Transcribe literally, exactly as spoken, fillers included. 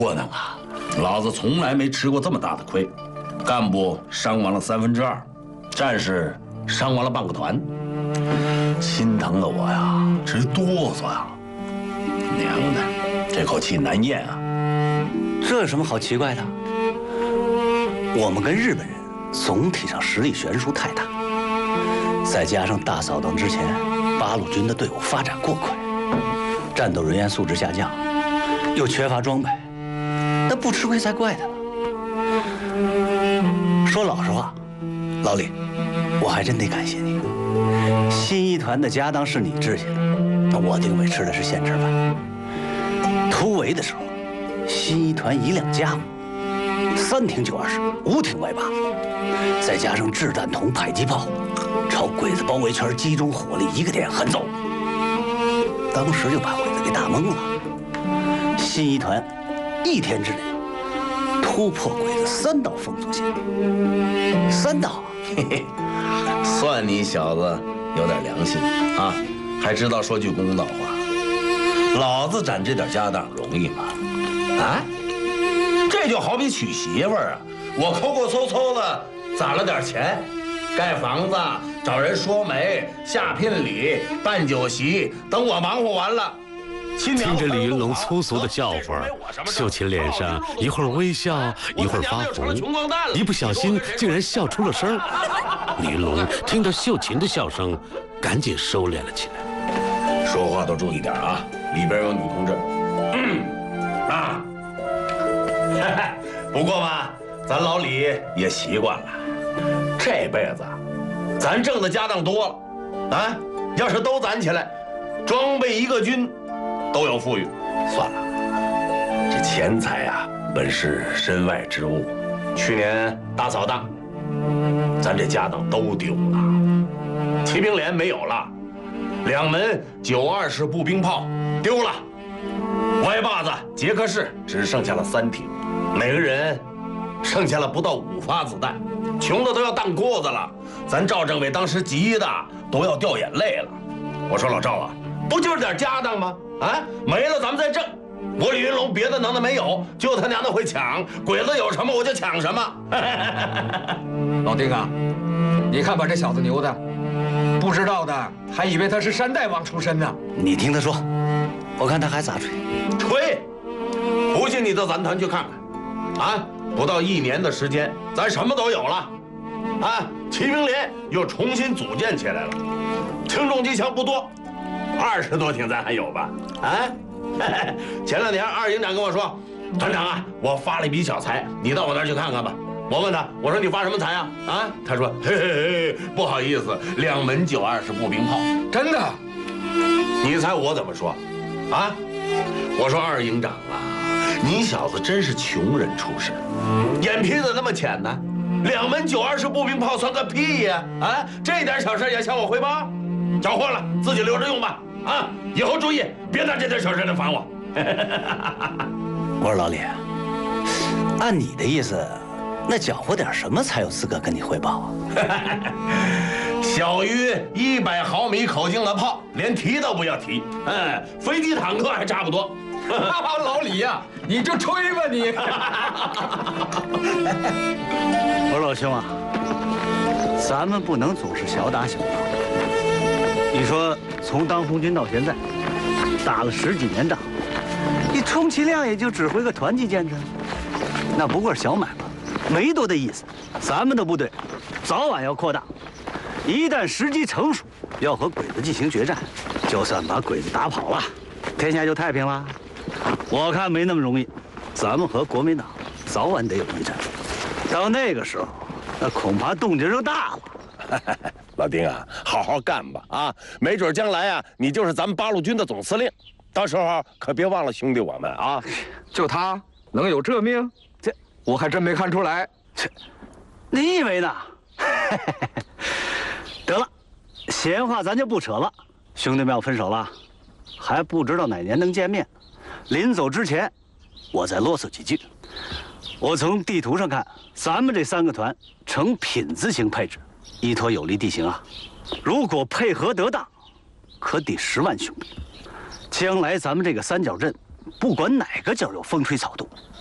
窝囊啊！老子从来没吃过这么大的亏，干部伤亡了三分之二，战士伤亡了半个团，心疼的我呀，直哆嗦呀！娘的，这口气难咽啊！ 这有什么好奇怪的？我们跟日本人总体上实力悬殊太大，再加上大扫荡之前，八路军的队伍发展过快，战斗人员素质下降，又缺乏装备，那不吃亏才怪的呢。说老实话，老李，我还真得感谢你。新一团的家当是你支下的，那我定伟吃的是现制饭。突围的时候，新一团一辆家伙。 三挺九二式，五挺外八，再加上掷弹筒、迫击炮，朝鬼子包围圈集中火力，一个点横走。当时就把鬼子给打懵了。新一团一天之内突破鬼子三道封锁线，三道， 嘿嘿，算你小子有点良心啊，还知道说句公道话。老子攒这点家当容易吗？啊？ 这就好比娶媳妇儿啊，我抠抠搜搜的攒了点钱，盖房子、找人说媒、下聘礼、办酒席，等我忙活完了，新娘听着李云龙粗俗的笑话，秀琴脸上一会儿微笑，一会儿发红，一不小心竟然笑出了声。李云龙听着秀琴的笑声，赶紧收敛了起来。 说话都注意点啊，里边有女同志。嗯，啊。 不过嘛，咱老李也习惯了，这辈子咱挣的家当多了，啊，要是都攒起来，装备一个军都有富裕。算了，这钱财啊，本是身外之物。去年大扫荡，咱这家当都丢了，骑兵连没有了，两门九二式步兵炮丢了，歪把子、捷克式只剩下了三挺。 每个人剩下了不到五发子弹，穷的都要荡裤子了。咱赵政委当时急的都要掉眼泪了。我说老赵啊，不就是点家当吗？啊，没了咱们再挣。我李云龙别的能耐没有，就他娘的会抢。鬼子有什么我就抢什么。 老丁啊，你看把这小子牛的，不知道的还以为他是山大王出身呢。 你听他说，我看他还咋吹？ 吹！不信你到咱团去看看。 啊，不到一年的时间，咱什么都有了，啊，骑兵连又重新组建起来了，轻重机枪不多，二十多挺咱还有吧？啊，前两天二营长跟我说，团长啊，我发了一笔小财，你到我那儿去看看吧。我问他，我说你发什么财啊？啊，他说，嘿嘿嘿，不好意思，两门九二式步兵炮。 真的？ 你猜我怎么说？啊，我说二营长啊。 你小子真是穷人出身，眼皮子那么浅呢？两门九二式步兵炮算个屁呀！啊，这点小事也向我汇报？缴获了，自己留着用吧。啊，以后注意，别拿这点小事来烦我。 我说老李，按你的意思，那缴获点什么才有资格跟你汇报啊？ 小于一百毫米口径的炮，连提都不要提。哎，飞机坦克还差不多。 老李呀、啊，你就吹吧你！ 我说老兄啊，咱们不能总是小打小闹。你说从当红军到现在，打了十几年仗，你充其量也就指挥个团级建制，那不过是小买卖，没多大意思。咱们的部队早晚要扩大，一旦时机成熟，要和鬼子进行决战，就算把鬼子打跑了，天下就太平了。 我看没那么容易，咱们和国民党早晚得有一战。到那个时候，那恐怕动静就大了。 老丁啊，好好干吧啊！没准将来啊，你就是咱们八路军的总司令，到时候可别忘了兄弟我们啊！ 就他能有这命？这我还真没看出来。 这，你以为呢？得了，闲话咱就不扯了。兄弟们要分手了，还不知道哪年能见面。 临走之前，我再啰嗦几句。我从地图上看，咱们这三个团呈品字形配置，依托有利地形啊，如果配合得当，可抵十万雄兵。将来咱们这个三角阵不管哪个角有风吹草动，